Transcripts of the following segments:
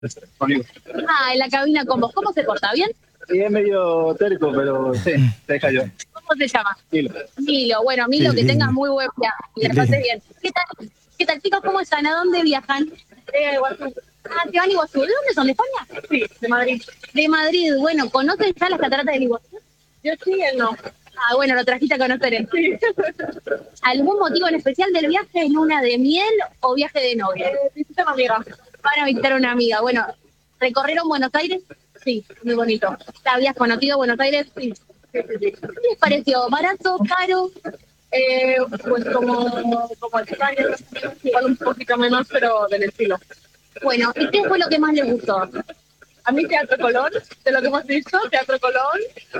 Conmigo. Ah, en la cabina con vos. ¿Cómo se porta? ¿Bien? Sí, es medio terco, pero sí, se cayó. ¿Cómo se llama? Milo. Milo. Bueno, Milo, Qué que tengas lindo, muy buen viaje. Que qué la pases lindo. bien. ¿Qué tal, chicos? ¿Cómo están? ¿A dónde viajan? Iguazú. Ah, ¿se van a Iguazú? ¿De dónde son? ¿De España? Sí, de Madrid. De Madrid. Bueno, ¿conocen ya las cataratas del Iguazú? Yo sí, él no. Ah, bueno, lo trajiste a conocer él. Sí. ¿Algún motivo en especial del viaje? ¿Luna de miel o viaje de novia? Visita a una amiga. Van a visitar a una amiga. Bueno, ¿recorrieron Buenos Aires? Sí, muy bonito. ¿Habías conocido Buenos Aires? Sí. ¿Qué les pareció? ¿Barato? ¿Caro? Pues como España, igual un poquito menos, pero del estilo. Bueno, ¿y qué fue lo que más les gustó? A mí Teatro Colón, de lo que hemos visto, Teatro Colón,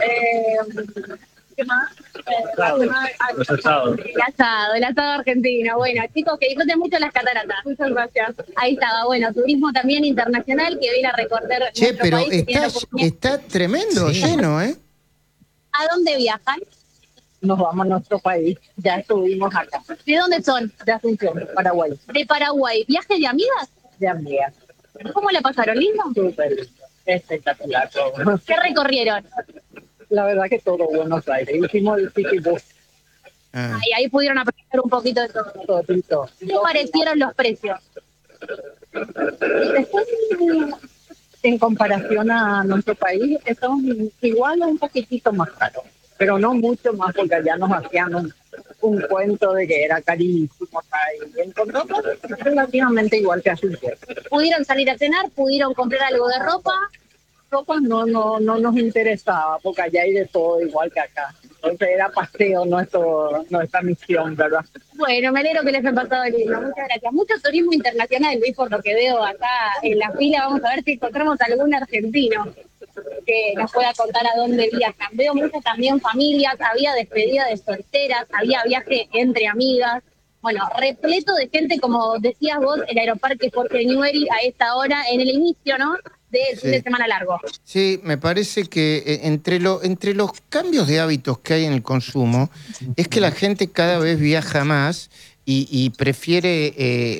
¿qué más? Los asados. El asado argentino. Bueno, chicos, que disfruten mucho las cataratas. Muchas gracias. Ahí estaba, bueno, turismo también internacional que viene a recorrer Che, nuestro pero país. Que tiene la oportunidad. está tremendo, Sí. lleno, ¿eh? ¿A dónde viajan? Nos vamos a nuestro país. Ya estuvimos acá, ¿De dónde son? de Asunción, Paraguay, De Paraguay. ¿Viaje de amigas? de amigas. ¿Cómo la pasaron? ¿Lindo? Súper lindo, espectacular todo. ¿Qué recorrieron? La verdad que todo Buenos Aires. Hicimos el City Bus, Ah. Ahí pudieron apreciar un poquito de todo. todito. ¿Qué parecieron los precios? Después, en comparación a nuestro país, estamos igual o un poquitito más caros, pero no mucho más porque allá nos hacían un cuento de que era carísimo acá y encontramos relativamente igual que Asunción. ¿Pudieron salir a cenar? ¿Pudieron comprar algo de ropa? Ropa no nos interesaba porque allá hay de todo igual que acá. Entonces era paseo nuestra misión, ¿verdad? Bueno, me alegro que les haya pasado lindo. Muchas gracias. Mucho turismo internacional, Luis, por lo que veo acá en la fila. Vamos a ver si encontramos algún argentino que nos pueda contar a dónde viajan. Veo muchas también familias, había despedida de solteras, había viaje entre amigas. Bueno, repleto de gente, como decías vos, el Aeroparque Jorge Newbery a esta hora, en el inicio, ¿no?, del fin de semana largo. Sí, me parece que entre los cambios de hábitos que hay en el consumo es que la gente cada vez viaja más y prefiere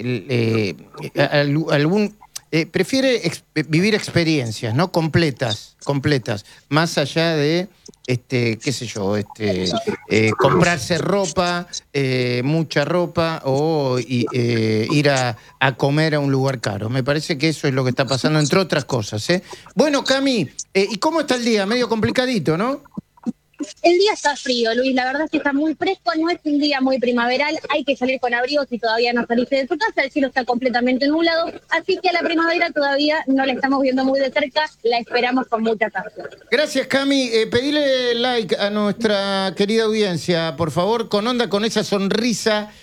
vivir experiencias, ¿no? Completas, más allá de qué sé yo, comprarse ropa, mucha ropa o ir a comer a un lugar caro. Me parece que eso es lo que está pasando, entre otras cosas, ¿eh? Bueno, Cami, ¿y cómo está el día? Medio complicadito, ¿no? El día está frío, Luis, la verdad es que está muy fresco, no es un día muy primaveral, hay que salir con abrigo si todavía no saliste de tu casa, el cielo está completamente nublado, así que a la primavera todavía no la estamos viendo muy de cerca, la esperamos con mucha pasión. Gracias, Cami. Pedile like a nuestra querida audiencia, por favor, con onda, con esa sonrisa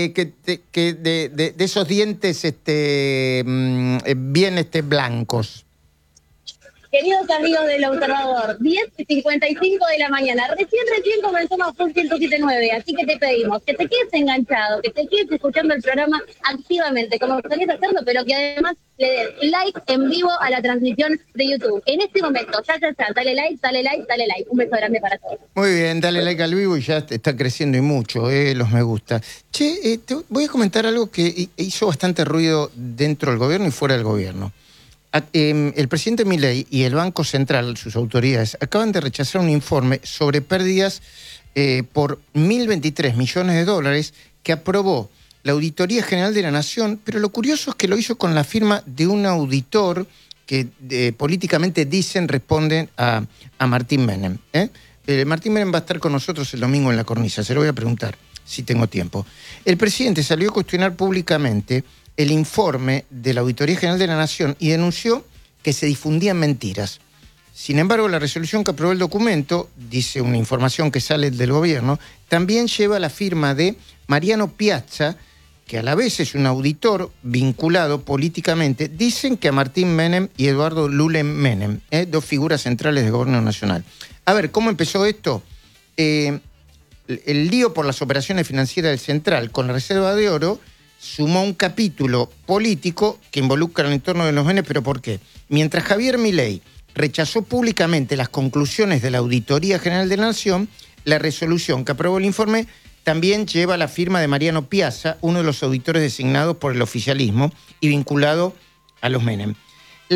de esos dientes bien blancos. Queridos amigos del Observador, 10:55 de la mañana, recién comenzamos Full 107.9, así que te pedimos que te quedes enganchado, que te quedes escuchando el programa activamente, como estarías haciendo, pero que además le des like en vivo a la transmisión de YouTube. En este momento, ya, dale like. Un beso grande para todos. Muy bien, dale like al vivo y ya está creciendo y mucho, los me gusta. Che, te voy a comentar algo que hizo bastante ruido dentro del gobierno y fuera del gobierno. El presidente Milei y el Banco Central, sus autoridades, acaban de rechazar un informe sobre pérdidas por 1.023 millones de dólares que aprobó la Auditoría General de la Nación, pero lo curioso es que lo hizo con la firma de un auditor que políticamente dicen responden a Martín Menem. Martín Menem va a estar con nosotros el domingo en La Cornisa, se lo voy a preguntar si tengo tiempo. El presidente salió a cuestionar públicamente el informe de la Auditoría General de la Nación y denunció que se difundían mentiras. Sin embargo, la resolución que aprobó el documento, dice una información que sale del gobierno, también lleva la firma de Mariano Piazza, que a la vez es un auditor vinculado políticamente, dicen que a Martín Menem y Eduardo Lule Menem, dos figuras centrales del gobierno nacional. A ver, ¿cómo empezó esto? El lío por las operaciones financieras del Central con la Reserva de Oro sumó un capítulo político que involucra el entorno de los Menem, pero ¿por qué? Mientras Javier Milei rechazó públicamente las conclusiones de la Auditoría General de la Nación, la resolución que aprobó el informe también lleva la firma de Mariano Piazza, uno de los auditores designados por el oficialismo y vinculado a los Menem.